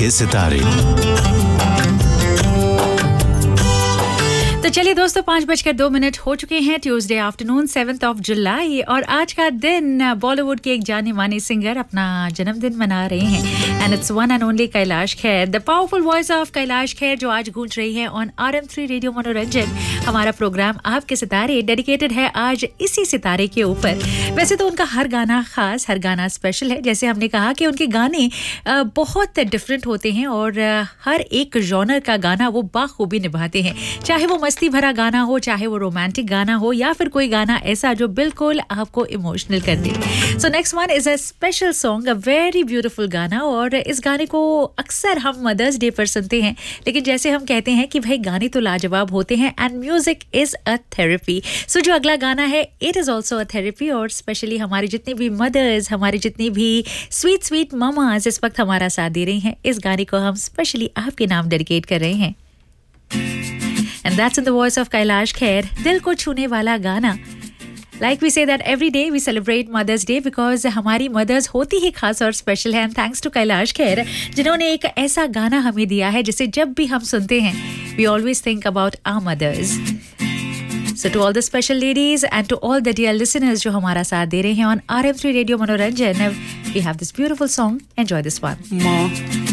आपके सितारे। तो चलिए दोस्तों 5:02 हो चुके हैं ट्यूसडे आफ्टरनून 7th of जुलाई और आज का दिन बॉलीवुड के एक जाने माने सिंगर अपना जन्मदिन मना रहे हैं and it's one and only Kailash Kher, the powerful voice of Kailash Kher जो आज गूंज रही है ऑन RM3 रेडियो मनोरंजन। हमारा प्रोग्राम आपके सितारे डेडिकेटेड है आज इसी सितारे के ऊपर। वैसे तो उनका हर गाना खास, हर गाना स्पेशल है। जैसे हमने कहा कि उनके गाने बहुत डिफरेंट होते हैं और हर एक जॉनर का गाना वो बाखूबी निभाते हैं, चाहे वो मस्ती भरा गाना हो, चाहे वो रोमांटिक गाना हो या फिर कोई गाना ऐसा जो बिल्कुल आपको इमोशनल कर दे। So next one is a special song, a very beautiful गाना और इस गाने को अक्सर हम मदर्स डे पर सुनते हैं, लेकिन जैसे हम कहते हैं कि भाई गाने तो लाजवाब होते हैं and music is a therapy. सो जो अगला गाना है it is also a therapy और स्पेशली हमारी जितनी भी मदर्स, हमारी जितनी भी स्वीट स्वीट ममाज इस वक्त हमारा साथ दे रही हैं, इस गाने को हम स्पेशली आपके नाम डेडिकेट कर रहे हैं। And that's in the voice of Kailash Kher, दिल को छूने वाला गाना। Like we say that every day we celebrate Mother's Day because हमारी mothers होती ही खास और स्पेशल है। And thanks to Kailash Kher जिन्होंने एक ऐसा गाना हमें दिया है जिसे जब भी हम सुनते हैं we always think about our mothers. So to all the special ladies and to all the dear listeners जो हमारा साथ दे रहे हैं on RM3 रेडियो मनोरंजन, we have this beautiful song. Enjoy this one.